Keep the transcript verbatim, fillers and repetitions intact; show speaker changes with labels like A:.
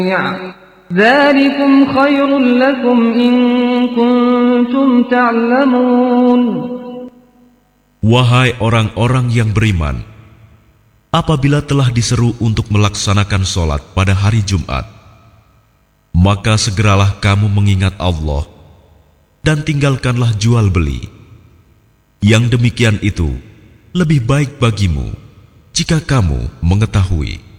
A: ذلكم خير لكم إن كنتم تعلمون.
B: Wahai orang-orang yang beriman, apabila telah diseru untuk melaksanakan sholat pada hari Jumat, maka segeralah kamu mengingat Allah dan tinggalkanlah jual beli. Yang demikian itu lebih baik bagimu jika kamu mengetahui.